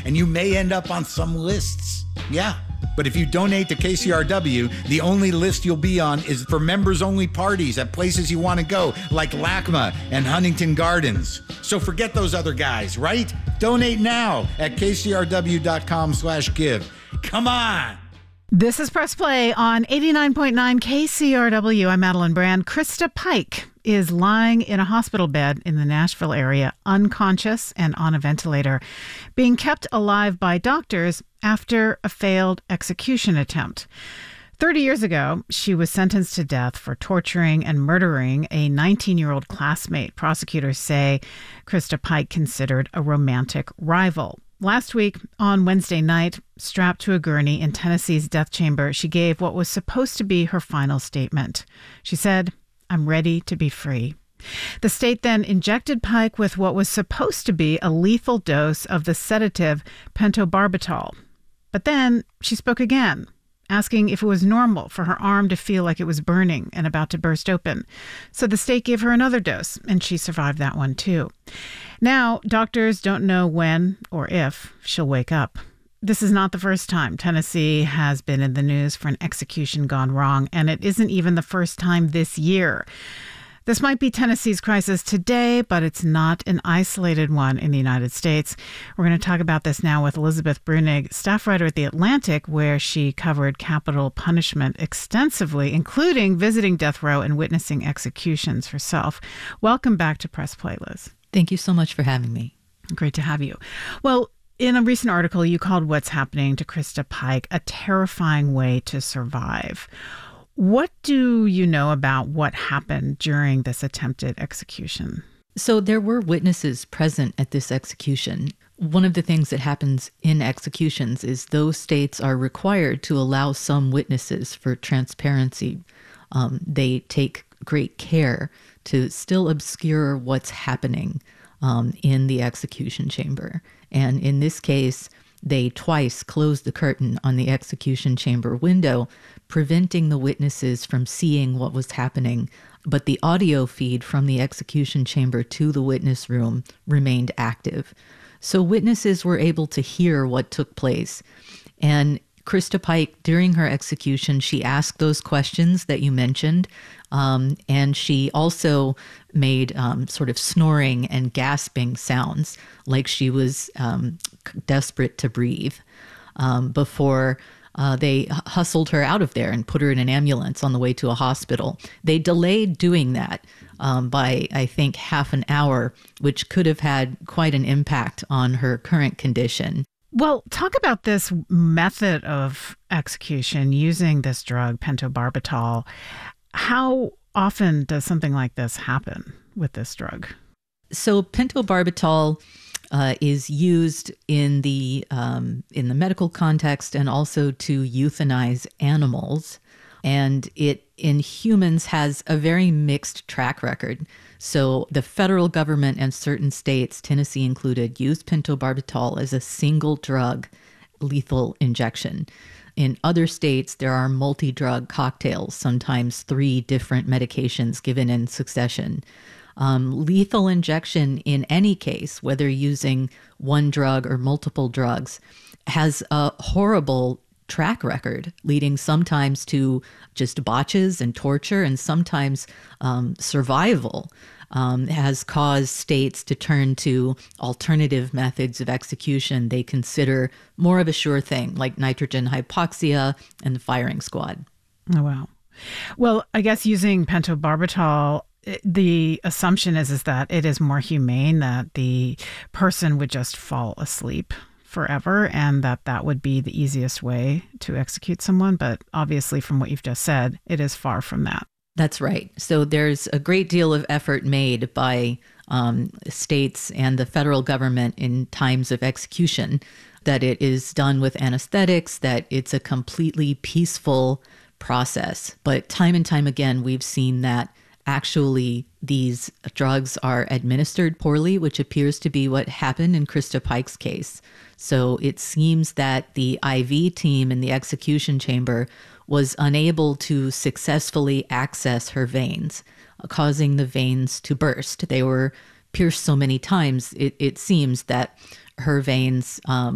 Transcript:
and you may end up on some lists. Yeah. But if you donate to KCRW, the only list you'll be on is for members-only parties at places you want to go, like LACMA and Huntington Gardens. So forget those other guys, right? Donate now at kcrw.com/give. Come on! This is Press Play on 89.9 KCRW. I'm Madeline Brand. Krista Pike is lying in a hospital bed in the Nashville area, unconscious and on a ventilator, being kept alive by doctors after a failed execution attempt. 30 years ago, she was sentenced to death for torturing and murdering a 19-year-old classmate. Prosecutors say Krista Pike considered a romantic rival. Last week, on Wednesday night, strapped to a gurney in Tennessee's death chamber, she gave what was supposed to be her final statement. She said, "I'm ready to be free." The state then injected Pike with what was supposed to be a lethal dose of the sedative pentobarbital. But then she spoke again, asking if it was normal for her arm to feel like it was burning and about to burst open. So the state gave her another dose, and she survived that one too. Now, doctors don't know when or if she'll wake up. This is not the first time Tennessee has been in the news for an execution gone wrong, and it isn't even the first time this year. This might be Tennessee's crisis today, but it's not an isolated one in the United States. We're going to talk about this now with Elizabeth Bruenig, staff writer at The Atlantic, where she covered capital punishment extensively, including visiting death row and witnessing executions herself. Welcome back to Press Play, Liz. Thank you so much for having me. Great to have you. Well, in a recent article, you called what's happening to Krista Pike a terrifying way to survive. What do you know about what happened during this attempted execution? So there were witnesses present at this execution. One of the things that happens in executions is those states are required to allow some witnesses for transparency. They take great care to still obscure what's happening in the execution chamber. And in this case, they twice closed the curtain on the execution chamber window, preventing the witnesses from seeing what was happening. But the audio feed from the execution chamber to the witness room remained active. So witnesses were able to hear what took place. And Krista Pike, during her execution, she asked those questions that you mentioned. And she also made sort of snoring and gasping sounds, like she was desperate to breathe, before they hustled her out of there and put her in an ambulance on the way to a hospital. They delayed doing that by, I think, half an hour, which could have had quite an impact on her current condition. Well, talk about this method of execution using this drug, pentobarbital. How often does something like this happen with this drug? So pentobarbital is used in the medical context and also to euthanize animals. And it, in humans, has a very mixed track record. So the federal government and certain states, Tennessee included, use pentobarbital as a single drug lethal injection. In other states, there are multi-drug cocktails, sometimes 3 different medications given in succession. Lethal injection in any case, whether using one drug or multiple drugs, has a horrible track record, leading sometimes to just botches and torture, and sometimes survival. Has caused states to turn to alternative methods of execution they consider more of a sure thing, like nitrogen hypoxia and the firing squad. Oh, wow. Well, I guess using pentobarbital, the assumption is that it is more humane, that the person would just fall asleep forever, and that would be the easiest way to execute someone. But obviously, from what you've just said, it is far from that. That's right. So there's a great deal of effort made by states and the federal government in times of execution, that it is done with anesthetics, that it's a completely peaceful process. But time and time again, we've seen that actually these drugs are administered poorly, which appears to be what happened in Krista Pike's case. So it seems that the IV team in the execution chamber was unable to successfully access her veins, causing the veins to burst. They were pierced so many times, it seems that her veins